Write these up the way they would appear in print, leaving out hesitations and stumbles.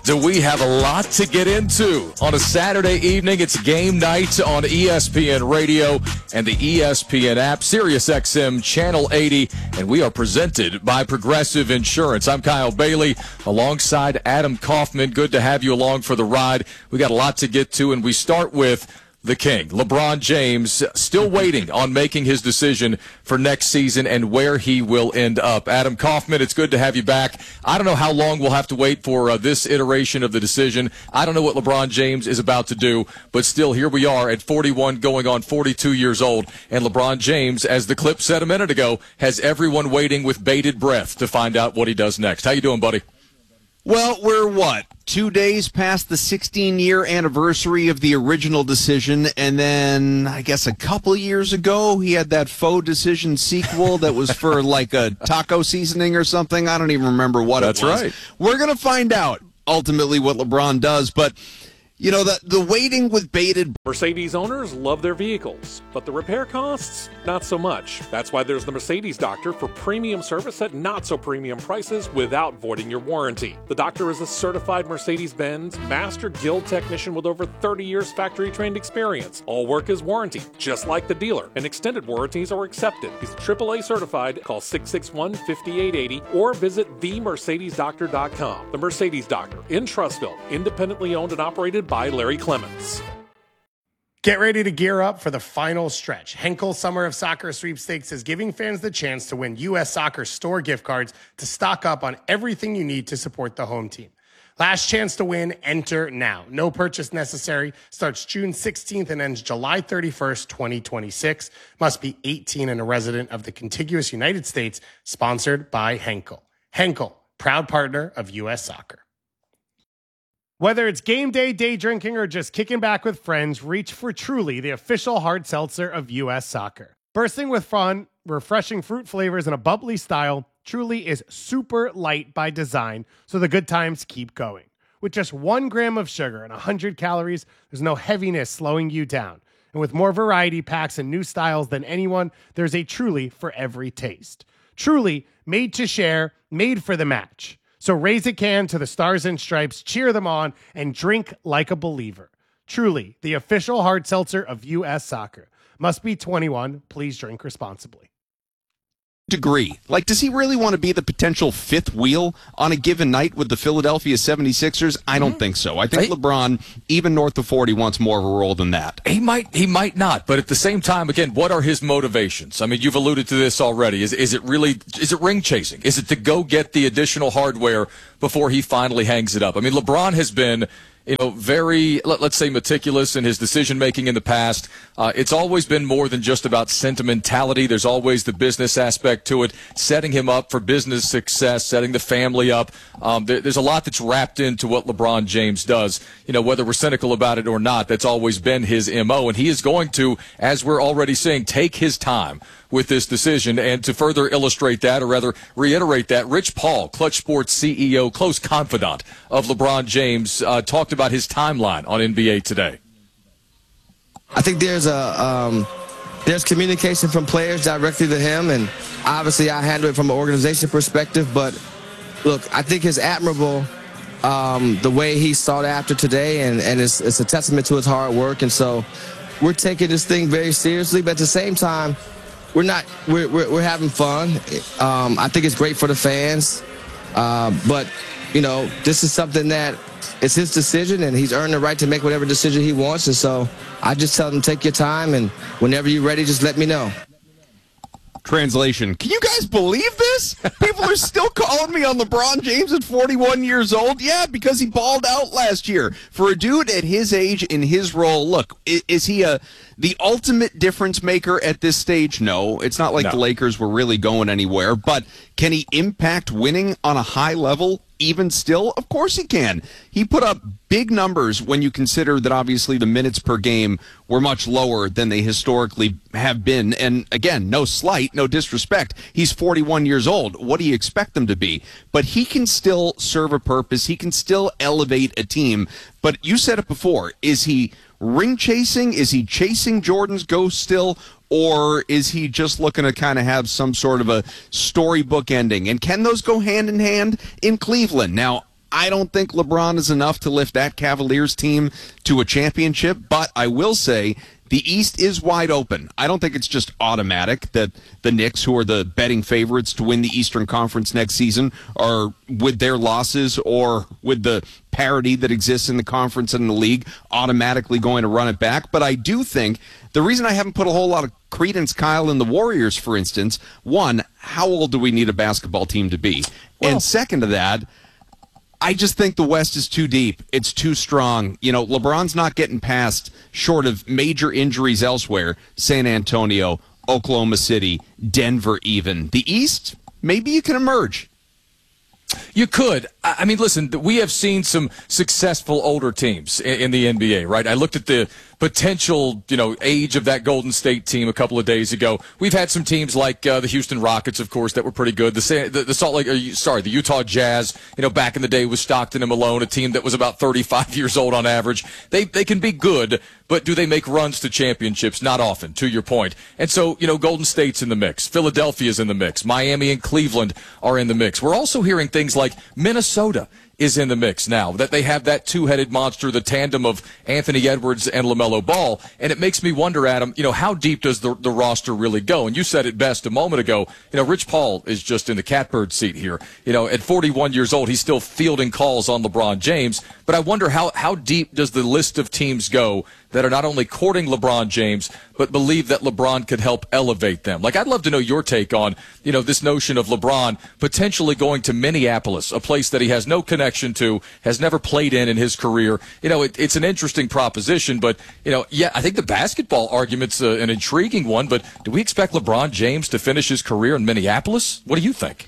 Do we have a lot to get into? On a Saturday evening, it's game night on ESPN Radio and the ESPN app, Sirius XM Channel 80, and we are presented by Progressive Insurance. I'm Kyle Bailey alongside Adam Kaufman. Good to have you along for the ride. We got a lot to get to, and we start with the King, LeBron James, still waiting on making his decision for next season and where he will end up. Adam Kaufman, it's good to have you back. I don't know how long we'll have to wait for this iteration of the decision. I don't know what LeBron James is about to do, but still, here we are at 41 going on 42 years old. And LeBron James, as the clip said a minute ago, has everyone waiting with bated breath to find out what he does next. How you doing, buddy? Well, we're 2 days past the 16-year anniversary of the original decision, and then I guess a couple of years ago he had that faux decision sequel that was for like a taco seasoning or something. I don't even remember what it was. That's right. We're going to find out ultimately what LeBron does, but you know, the waiting with bated. Mercedes owners love their vehicles, but the repair costs, not so much. That's why there's the Mercedes Doctor for premium service at not-so-premium prices without voiding your warranty. The Doctor is a certified Mercedes-Benz Master Guild technician with over 30 years factory-trained experience. All work is warranty, just like the dealer, and extended warranties are accepted. He's AAA certified. Call 661-5880 or visit themercedesdoctor.com. The Mercedes Doctor in Trussville, independently owned and operated by Larry Clements. Get ready to gear up for the final stretch. Henkel Summer of Soccer Sweepstakes is giving fans the chance to win U.S. Soccer store gift cards to stock up on everything you need to support the home team. Last chance to win, enter now. No purchase necessary. Starts June 16th and ends July 31st, 2026. Must be 18 and a resident of the contiguous United States. Sponsored by Henkel. Henkel, proud partner of U.S. Soccer. Whether it's game day, day drinking, or just kicking back with friends, reach for Truly, the official hard seltzer of U.S. Soccer. Bursting with fun, refreshing fruit flavors, and a bubbly style, Truly is super light by design, so the good times keep going. With just 1 gram of sugar and 100 calories, there's no heaviness slowing you down. And with more variety packs and new styles than anyone, there's a Truly for every taste. Truly, made to share, made for the match. So raise a can to the Stars and Stripes, cheer them on, and drink like a believer. Truly, the official hard seltzer of U.S. Soccer. Must be 21. Please drink responsibly. Degree. Like, does he really want to be the potential fifth wheel on a given night with the Philadelphia 76ers? I don't think so. I think LeBron, even north of 40, wants more of a role than that. He might not, but at the same time, again, what are his motivations? I mean, you've alluded to this already. Is it ring chasing? Is it to go get the additional hardware before he finally hangs it up? I mean, LeBron has been, very, let's say, meticulous in his decision-making in the past. It's always been more than just about sentimentality. There's always the business aspect to it, setting him up for business success, setting the family up. There's a lot that's wrapped into what LeBron James does. Whether we're cynical about it or not, that's always been his M.O., and he is going to, as we're already saying, take his time with this decision. And to further illustrate that, or rather reiterate that, Rich Paul, Clutch Sports CEO, close confidant of LeBron James, talked about his timeline on NBA Today. I think there's communication from players directly to him, and obviously I handle it from an organization perspective. But look, I think it's admirable the way he sought after today, and it's a testament to his hard work. And so we're taking this thing very seriously, but at the same time, we're having fun. I think it's great for the fans, but this is something that it's his decision, and he's earned the right to make whatever decision he wants. And so I just tell him, take your time, and whenever you're ready, just let me know. Translation. Can you guys believe this? People are still calling me on LeBron James at 41 years old. Yeah, because he balled out last year. For a dude at his age, in his role, look, is he the ultimate difference maker at this stage? No. It's not like the Lakers were really going anywhere. But can he impact winning on a high level? Even still, of course he can. He put up big numbers when you consider that obviously the minutes per game were much lower than they historically have been. And again, no slight, no disrespect. He's 41 years old. What do you expect them to be? But he can still serve a purpose. He can still elevate a team. But you said it before. Is he ring chasing? Is he chasing Jordan's ghost still? Or is he just looking to kind of have some sort of a storybook ending? And can those go hand in hand in Cleveland? Now, I don't think LeBron is enough to lift that Cavaliers team to a championship, but I will say the East is wide open. I don't think it's just automatic that the Knicks, who are the betting favorites to win the Eastern Conference next season, are, with their losses or with the parity that exists in the conference and in the league, automatically going to run it back. But I do think the reason I haven't put a whole lot of credence, Kyle, in the Warriors, for instance, one, how old do we need a basketball team to be? Well, and second to that, I just think the West is too deep. It's too strong. You know, LeBron's not getting past, short of major injuries elsewhere, San Antonio, Oklahoma City, Denver even. The East, maybe you can emerge. You could. I mean, listen, we have seen some successful older teams in the NBA, right? I looked at the potential, age of that Golden State team a couple of days ago. We've had some teams like the Houston Rockets, of course, that were pretty good. The Utah Jazz, back in the day with Stockton and Malone, a team that was about 35 years old on average. They can be good, but do they make runs to championships? Not often, to your point. And so, Golden State's in the mix. Philadelphia's in the mix. Miami and Cleveland are in the mix. We're also hearing things like Minnesota is in the mix now, that they have that two-headed monster, the tandem of Anthony Edwards and LaMelo Ball, and it makes me wonder, Adam, how deep does the roster really go? And you said it best a moment ago, Rich Paul is just in the catbird seat here. At 41 years old, he's still fielding calls on LeBron James, but I wonder how deep does the list of teams go that are not only courting LeBron James, but believe that LeBron could help elevate them. Like, I'd love to know your take on, this notion of LeBron potentially going to Minneapolis, a place that he has no connection to, has never played in his career. It's an interesting proposition, but, I think the basketball argument's an intriguing one, but do we expect LeBron James to finish his career in Minneapolis? What do you think?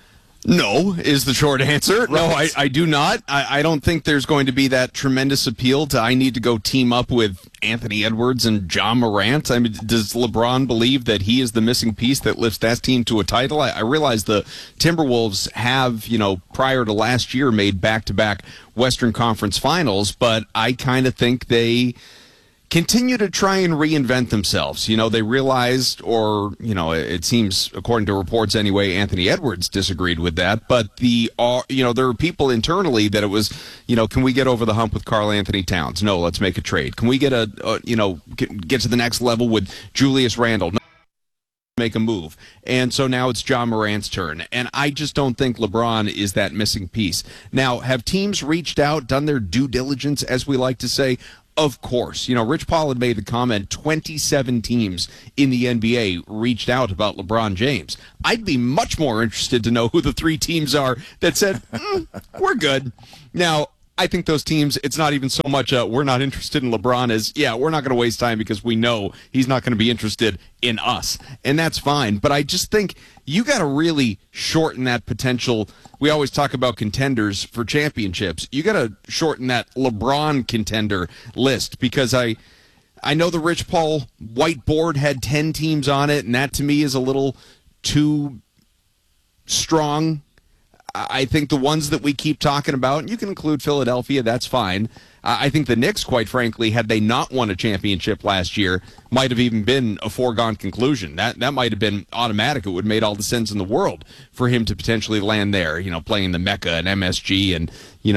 No, is the short answer. Right. No, I do not. I don't think there's going to be that tremendous appeal to I need to go team up with Anthony Edwards and John Morant. I mean, does LeBron believe that he is the missing piece that lifts that team to a title? I realize the Timberwolves have, prior to last year, made back-to-back Western Conference finals, but I kind of think they continue to try and reinvent themselves. They realized, or, it seems, according to reports anyway, Anthony Edwards disagreed with that, but there are people internally that it was, can we get over the hump with Karl Anthony Towns? No, let's make a trade. Can we get get to the next level with Julius Randle? No, make a move. And so now it's John Morant's turn. And I just don't think LeBron is that missing piece. Now, have teams reached out, done their due diligence, as we like to say? Of course. Rich Paul had made the comment 27 teams in the NBA reached out about LeBron James. I'd be much more interested to know who the 3 teams are that said, we're good. Now, I think those teams, it's not even so much we're not interested in LeBron as, we're not going to waste time because we know he's not going to be interested in us. And that's fine. But I just think you got to really shorten that potential. We always talk about contenders for championships. You got to shorten that LeBron contender list because I know the Rich Paul whiteboard had 10 teams on it, and that to me is a little too strong. I think the ones that we keep talking about, and you can include Philadelphia, that's fine. I think the Knicks, quite frankly, had they not won a championship last year, might have even been a foregone conclusion. That might have been automatic. It would have made all the sense in the world for him to potentially land there, playing the Mecca and MSG and,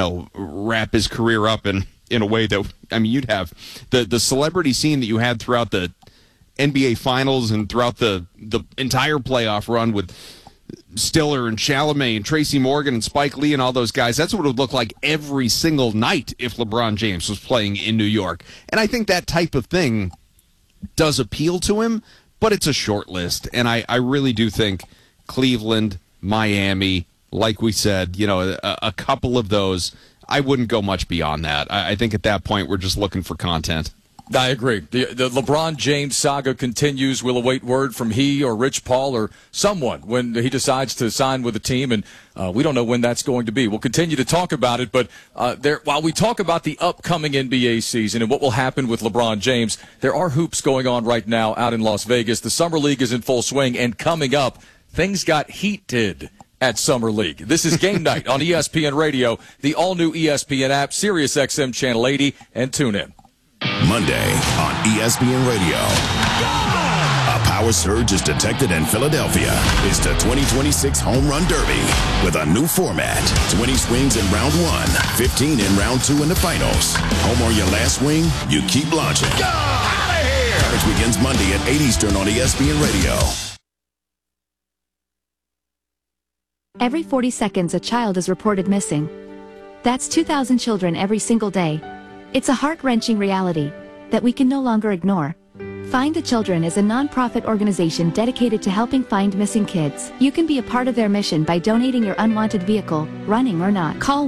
wrap his career up in a way that, you'd have the celebrity scene that you had throughout the NBA Finals and throughout the entire playoff run with Stiller and Chalamet and Tracy Morgan and Spike Lee and all those guys. That's what it would look like every single night if LeBron James was playing in New York. And I think that type of thing does appeal to him, but it's a short list. And I really do think Cleveland, Miami, like we said, a couple of those, I wouldn't go much beyond that. I think at that point we're just looking for content. I agree. The LeBron James saga continues. We'll await word from he or Rich Paul or someone when he decides to sign with a team, and we don't know when that's going to be. We'll continue to talk about it, but while we talk about the upcoming NBA season and what will happen with LeBron James, there are hoops going on right now out in Las Vegas. The Summer League is in full swing, and coming up, things got heated at Summer League. This is Game Night on ESPN Radio, the all-new ESPN app, Sirius XM Channel 80, and tune in. Monday on ESPN Radio. A power surge is detected in Philadelphia. It's the 2026 Home Run Derby with a new format. 20 swings in round 1, 15 in round 2 in the finals. Home on your last swing, you keep launching. Go out of here! Coverage begins Monday at 8 Eastern on ESPN Radio. Every 40 seconds, a child is reported missing. That's 2,000 children every single day. It's a heart-wrenching reality that we can no longer ignore. Find the Children is a non-profit organization dedicated to helping find missing kids. You can be a part of their mission by donating your unwanted vehicle, running or not. Call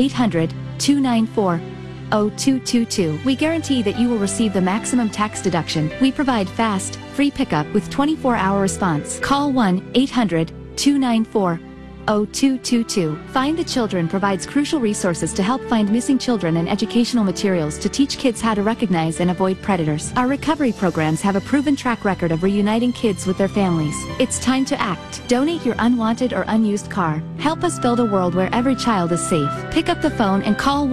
1-800-294-0222. We guarantee that you will receive the maximum tax deduction. We provide fast, free pickup with 24-hour response. Call 1-800-294-0222. Find the Children provides crucial resources to help find missing children and educational materials to teach kids how to recognize and avoid predators. Our recovery programs have a proven track record of reuniting kids with their families. It's time to act. Donate your unwanted or unused car. Help us build a world where every child is safe. Pick up the phone and call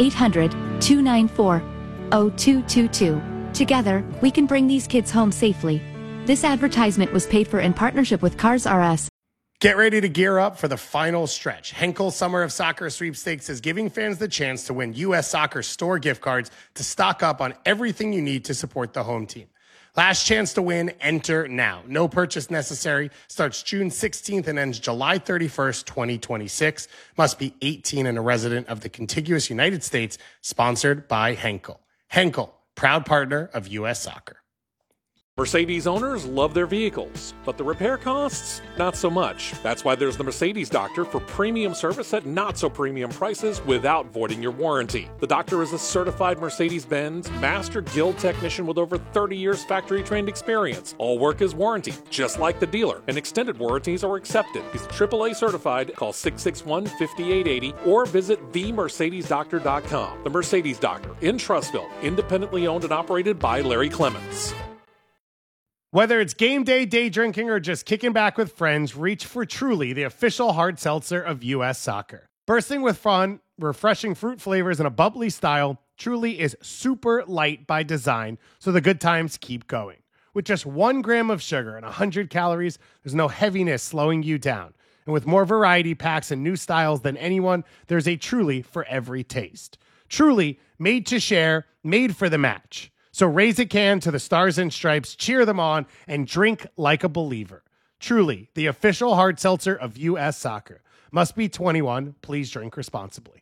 1-800-294-0222. Together, we can bring these kids home safely. This advertisement was paid for in partnership with Cars R Us. Get ready to gear up for the final stretch. Henkel Summer of Soccer Sweepstakes is giving fans the chance to win U.S. Soccer store gift cards to stock up on everything you need to support the home team. Last chance to win, enter now. No purchase necessary. Starts June 16th and ends July 31st, 2026. Must be 18 and a resident of the contiguous United States. Sponsored by Henkel. Henkel, proud partner of U.S. Soccer. Mercedes owners love their vehicles, but the repair costs, not so much. That's why there's the Mercedes Doctor for premium service at not so premium prices without voiding your warranty. The Doctor is a certified Mercedes-Benz Master Guild technician with over 30 years factory trained experience. All work is warranted, just like the dealer, and extended warranties are accepted. He's AAA certified. Call 661-5880 or visit themercedesdoctor.com. The Mercedes Doctor in Trussville, independently owned and operated by Larry Clements. Whether it's game day, day drinking, or just kicking back with friends, reach for Truly, the official hard seltzer of U.S. Soccer. Bursting with fun, refreshing fruit flavors, and a bubbly style, Truly is super light by design, so the good times keep going. With just 1 gram of sugar and 100 calories, there's no heaviness slowing you down. And with more variety packs and new styles than anyone, there's a Truly for every taste. Truly, made to share, made for the match. So raise a can to the Stars and Stripes, cheer them on, and drink like a believer. Truly, the official hard seltzer of U.S. Soccer. Must be 21. Please drink responsibly.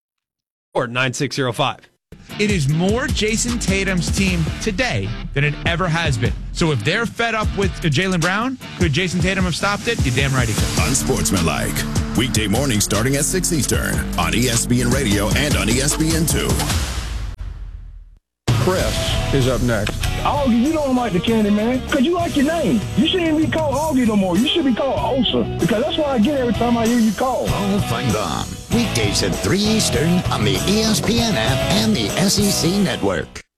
Or 9605. It is more Jason Tatum's team today than it ever has been. So if they're fed up with Jaylen Brown, could Jason Tatum have stopped it? You're damn right he could. Unsportsmanlike. Weekday mornings starting at 6 Eastern on ESPN Radio and on ESPN2. Chris is up next. Augie, you don't like the candy, man, because you like your name. You shouldn't be called Augie no more. You should be called Osa, because that's what I get every time I hear you call. All fun gone. Weekdays at 3 Eastern on the ESPN app and the SEC Network.